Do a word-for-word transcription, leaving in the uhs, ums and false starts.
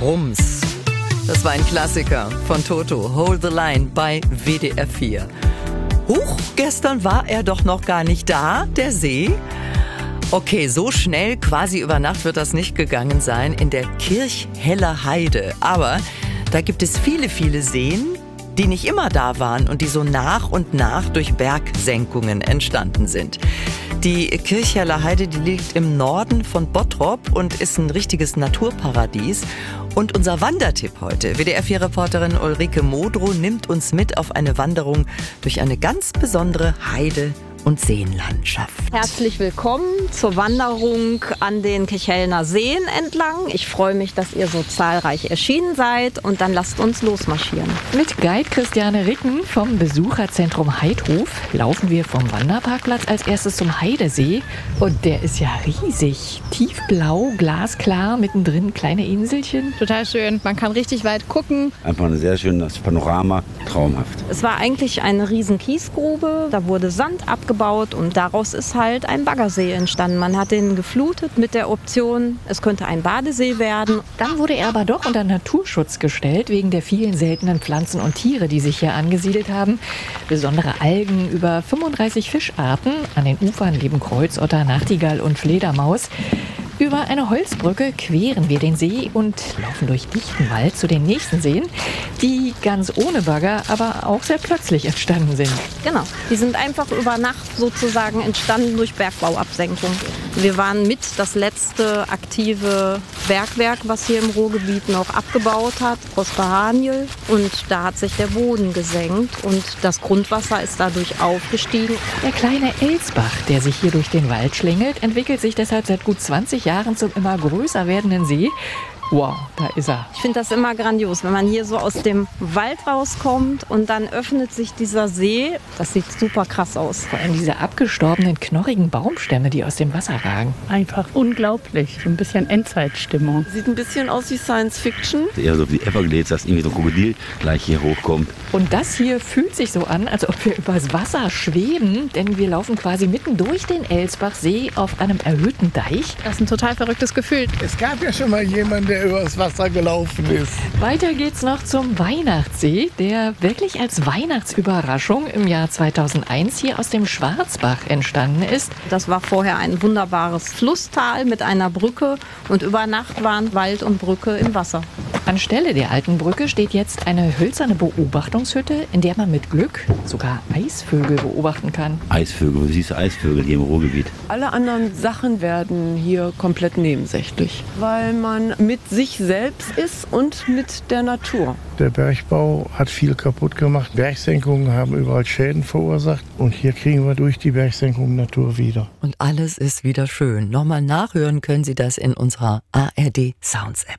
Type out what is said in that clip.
Rums. Das war ein Klassiker von Toto, Hold the Line bei W D R vier. Huch, gestern war er doch noch gar nicht da, der See. Okay, so schnell, quasi über Nacht wird das nicht gegangen sein in der Kirchheller Heide. Aber da gibt es viele, viele Seen, die nicht immer da waren und die so nach und nach durch Bergsenkungen entstanden sind. Die Kirchheller Heide, die liegt im Norden von Bottrop und ist ein richtiges Naturparadies. Und unser Wandertipp heute, W D R vier Reporterin Ulrike Modrow nimmt uns mit auf eine Wanderung durch eine ganz besondere Heide- und Seenlandschaft. Herzlich willkommen zur Wanderung an den Kirchhellner Seen entlang. Ich freue mich, dass ihr so zahlreich erschienen seid und dann lasst uns losmarschieren. Mit Guide Christiane Ricken vom Besucherzentrum Heidhof laufen wir vom Wanderparkplatz als erstes zum Heidesee. Und der ist ja riesig. Tiefblau, glasklar, mittendrin kleine Inselchen. Total schön. Man kann richtig weit gucken. Einfach ein sehr schönes Panorama, traumhaft. Es war eigentlich eine riesen Kiesgrube. Da wurde Sand abgebaut und daraus ist halt ein Baggersee entstanden. Man hat den geflutet mit der Option, es könnte ein Badesee werden. Dann wurde er aber doch unter Naturschutz gestellt, wegen der vielen seltenen Pflanzen und Tiere, die sich hier angesiedelt haben. Besondere Algen, über fünfunddreißig Fischarten. An den Ufern leben Kreuzotter, Nachtigall und Fledermaus. Über eine Holzbrücke queren wir den See und laufen durch dichten Wald zu den nächsten Seen, die ganz ohne Bagger, aber auch sehr plötzlich entstanden sind. Genau, die sind einfach über Nacht sozusagen entstanden durch Bergbauabsenkung. Wir waren mit das letzte aktive Bergwerk, was hier im Ruhrgebiet noch abgebaut hat, Prosper Haniel. Und da hat sich der Boden gesenkt und das Grundwasser ist dadurch aufgestiegen. Der kleine Elsbach, der sich hier durch den Wald schlängelt, entwickelt sich deshalb seit gut zwanzig Jahren zum immer größer werdenden See. Wow, da ist er. Ich finde das immer grandios, wenn man hier so aus dem Wald rauskommt und dann öffnet sich dieser See. Das sieht super krass aus. Vor allem diese abgestorbenen, knorrigen Baumstämme, die aus dem Wasser ragen. Einfach unglaublich. So ein bisschen Endzeitstimmung. Sieht ein bisschen aus wie Science Fiction. Eher so wie Everglades, dass irgendwie so ein Krokodil gleich hier hochkommt. Und das hier fühlt sich so an, als ob wir übers Wasser schweben, denn wir laufen quasi mitten durch den Elsbachsee auf einem erhöhten Deich. Das ist ein total verrücktes Gefühl. Es gab ja schon mal jemanden, der übers Wasser gelaufen ist. Weiter geht's noch zum Weihnachtssee, der wirklich als Weihnachtsüberraschung im Jahr zweitausendeins hier aus dem Schwarzbach entstanden ist. Das war vorher ein wunderbares Flusstal mit einer Brücke und über Nacht waren Wald und Brücke im Wasser. Anstelle der alten Brücke steht jetzt eine hölzerne Beobachtungshütte, in der man mit Glück sogar Eisvögel beobachten kann. Eisvögel, wo siehst du Eisvögel hier im Ruhrgebiet? Alle anderen Sachen werden hier komplett nebensächlich, weil man mit sich selbst ist und mit der Natur. Der Bergbau hat viel kaputt gemacht. Bergsenkungen haben überall Schäden verursacht. Und hier kriegen wir durch die Bergsenkung Natur wieder. Und alles ist wieder schön. Nochmal nachhören können Sie das in unserer A R D Sounds App.